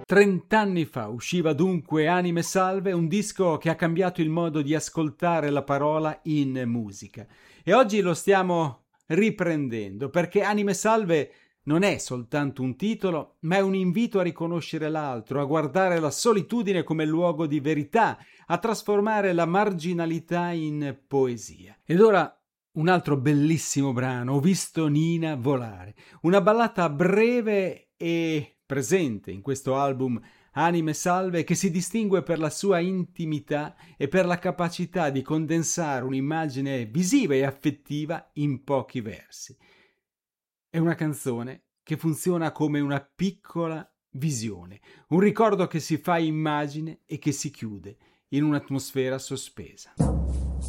30 anni fa usciva dunque Anime Salve, un disco che ha cambiato il modo di ascoltare la parola in musica. E oggi lo stiamo riprendendo, perché Anime Salve non è soltanto un titolo, ma è un invito a riconoscere l'altro, a guardare la solitudine come luogo di verità, a trasformare la marginalità in poesia. Ed ora un altro bellissimo brano, Ho visto Nina volare, una ballata breve e presente in questo album Anime Salve, che si distingue per la sua intimità e per la capacità di condensare un'immagine visiva e affettiva in pochi versi. È una canzone che funziona come una piccola visione, un ricordo che si fa immagine e che si chiude in un'atmosfera sospesa.